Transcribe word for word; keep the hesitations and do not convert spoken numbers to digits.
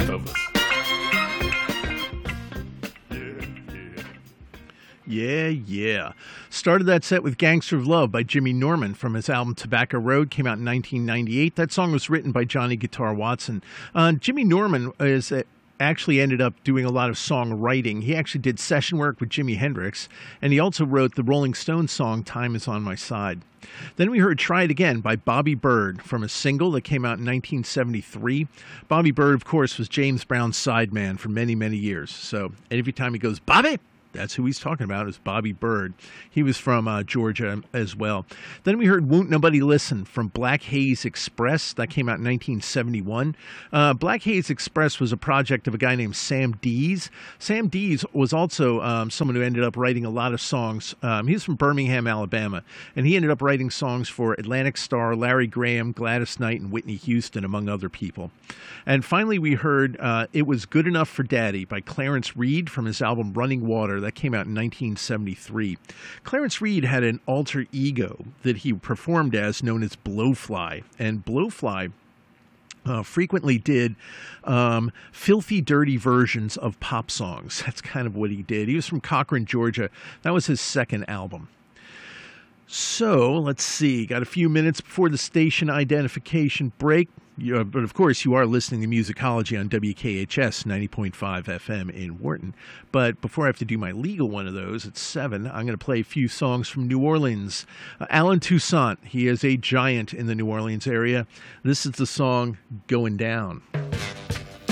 of us. Yeah, yeah. Started that set with Gangster of Love by Jimmy Norman from his album Tobacco Road. Came out in nineteen ninety-eight. That song was written by Johnny Guitar Watson. Uh, Jimmy Norman is uh, actually ended up doing a lot of songwriting. He actually did session work with Jimi Hendrix, and he also wrote the Rolling Stones song Time Is On My Side. Then we heard Try It Again by Bobby Byrd from a single that came out in nineteen seventy-three. Bobby Byrd, of course, was James Brown's sideman for many, many years. So every time he goes, Bobby, that's who he's talking about, is Bobby Byrd. He was from uh, Georgia as well. Then we heard Won't Nobody Listen from Black Haze Express. That came out in nineteen seventy-one. Uh, Black Haze Express was a project of a guy named Sam Dees. Sam Dees was also um, someone who ended up writing a lot of songs. Um, he's from Birmingham, Alabama, and he ended up writing songs for Atlantic Starr, Larry Graham, Gladys Knight, and Whitney Houston, among other people. And finally, we heard uh, It Was Good Enough for Daddy by Clarence Reed from his album Running Water. That came out in nineteen seventy-three. Clarence Reed had an alter ego that he performed as, known as Blowfly. And Blowfly uh, frequently did um, filthy, dirty versions of pop songs. That's kind of what he did. He was from Cochran, Georgia. That was his second album. So, let's see. Got a few minutes before the station identification break. You, but, of course, you are listening to Musicology on W K H S ninety point five F M in Wharton. But before I have to do my legal one of those at seven, I'm going to play a few songs from New Orleans. Uh, Alan Toussaint, he is a giant in the New Orleans area. This is the song Going Down.